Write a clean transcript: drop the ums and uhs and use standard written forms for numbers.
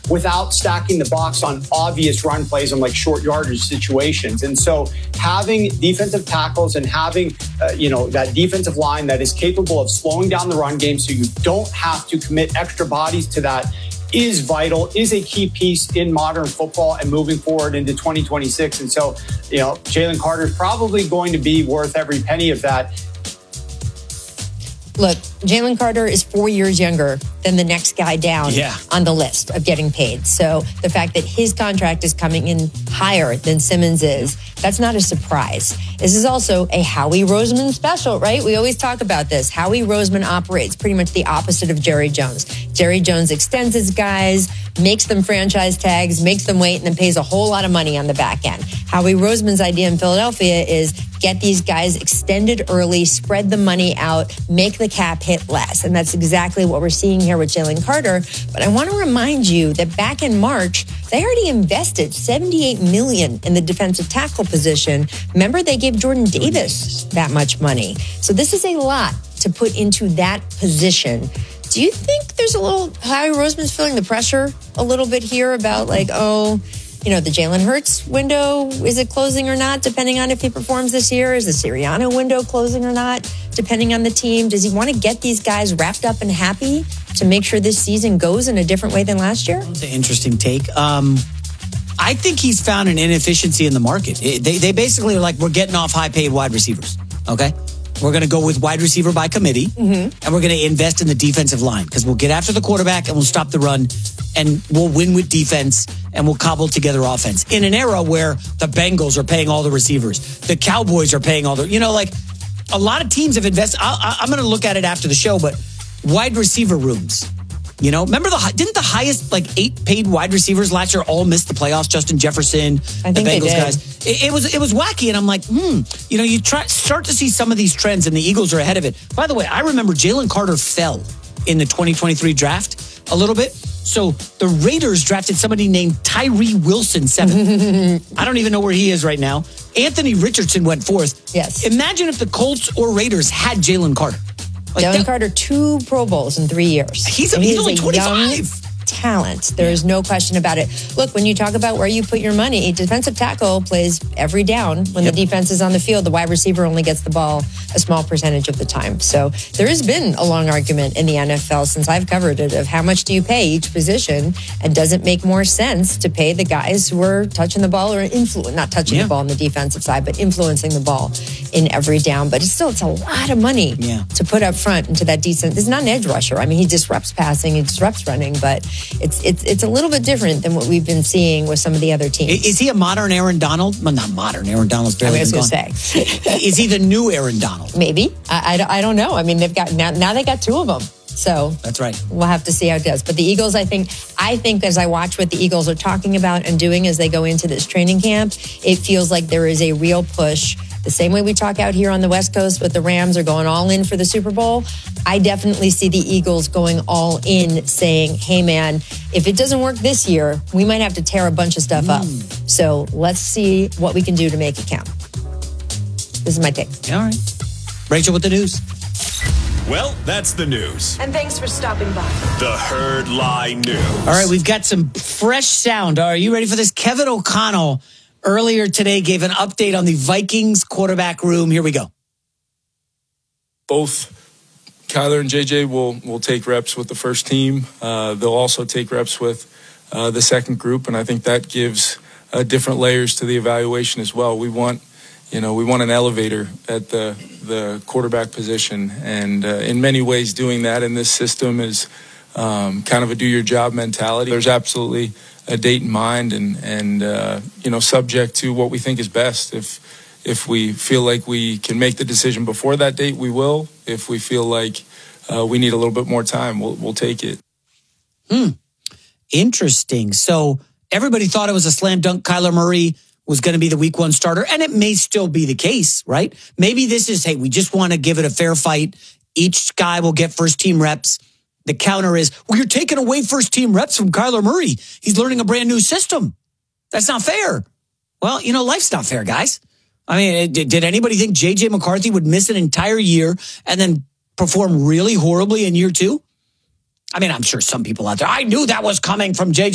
without stacking the box on obvious run plays and like short yardage situations. And so having defensive tackles and having, that defensive line that is capable of slowing down the run game so you don't have to commit extra bodies to that is vital, is a key piece in modern football and moving forward into 2026. And so, Jalen Carter is probably going to be worth every penny of that. Look, Jalen Carter is 4 years younger than the next guy down on the list of getting paid. So the fact that his contract is coming in higher than Simmons is, that's not a surprise. This is also a Howie Roseman special, right? We always talk about this. Howie Roseman operates pretty much the opposite of Jerry Jones. Jerry Jones extends his guys, makes them franchise tags, makes them wait, and then pays a whole lot of money on the back end. Howie Roseman's idea in Philadelphia is get these guys extended early, spread the money out, make the cap hit less. And that's exactly what we're seeing here with Jalen Carter. But I want to remind you that back in March, they already invested $78 million in the defensive tackle position. Remember, they gave Jordan Davis that much money. So this is a lot to put into that position. Do you think there's a little, Howie Roseman's feeling the pressure a little bit here about the Jalen Hurts window, is it closing or not, depending on if he performs this year? Is the Sirianni window closing or not, depending on the team? Does he want to get these guys wrapped up and happy to make sure this season goes in a different way than last year? That's an interesting take. I think he's found an inefficiency in the market. They basically are like, we're getting off high-paid wide receivers, okay? We're going to go with wide receiver by committee, and we're going to invest in the defensive line because we'll get after the quarterback and we'll stop the run, and we'll win with defense, and we'll cobble together offense. In an era where the Bengals are paying all the receivers, the Cowboys are paying all the, a lot of teams have invested. I'm going to look at it after the show, but wide receiver rooms. Remember didn't the highest 8 paid wide receivers last year all miss the playoffs? Justin Jefferson, the Bengals guys. It was wacky, and I'm like, you start to see some of these trends, and the Eagles are ahead of it. By the way, I remember Jalen Carter fell in the 2023 draft a little bit. So the Raiders drafted somebody named Tyree Wilson 7th. I don't even know where he is right now. Anthony Richardson went 4th. Yes. Imagine if the Colts or Raiders had Jalen Carter. Jalen Carter, 2 Pro Bowls in 3 years. He's only 25. Talent. There is no question about it. Look, when you talk about where you put your money, defensive tackle plays every down when the defense is on the field. The wide receiver only gets the ball a small percentage of the time. So there has been a long argument in the NFL since I've covered it of how much do you pay each position, and does it make more sense to pay the guys who are touching the ball or not touching the ball on the defensive side, but influencing the ball in every down. But it's a lot of money to put up front into that decent. This is not an edge rusher. I mean, he disrupts passing, he disrupts running, but it's a little bit different than what we've been seeing with some of the other teams. Is he a modern Aaron Donald? Well, not modern. Aaron Donald's barely been gone. Is he the new Aaron Donald? Maybe. I don't know. I mean, they've got now they got 2 of them. So that's right. We'll have to see how it does. But the Eagles, I think as I watch what the Eagles are talking about and doing as they go into this training camp, it feels like there is a real push. The same way we talk out here on the West Coast, but the Rams are going all in for the Super Bowl. I definitely see the Eagles going all in, saying, hey, man, if it doesn't work this year, we might have to tear a bunch of stuff up. So let's see what we can do to make it count. This is my take. All right. Rachel with the news. Well, that's the news. And thanks for stopping by. The Herd Lie News. All right, we've got some fresh sound. Are you ready for this? Kevin O'Connell earlier today gave an update on the Vikings quarterback room. Here we go. Both Kyler and JJ will take reps with the first team. They'll also take reps with the second group, and I think that gives different layers to the evaluation as well. We want an elevator at the quarterback position, and in many ways doing that in this system is kind of a do-your-job mentality. There's absolutely a date in mind and subject to what we think is best. If we feel like we can make the decision before that date, we will. If we feel like we need a little bit more time, we'll take it. Interesting. So everybody thought it was a slam dunk. Kyler Murray was going to be the week 1 starter, and it may still be the case, right? Maybe this is, hey, we just want to give it a fair fight. Each guy will get first team reps. The counter is, well, you're taking away first team reps from Kyler Murray. He's learning a brand new system. That's not fair. Well, life's not fair, guys. I mean, did anybody think J.J. McCarthy would miss an entire year and then perform really horribly in year 2? I mean, I'm sure some people out there, I knew that was coming from J.J.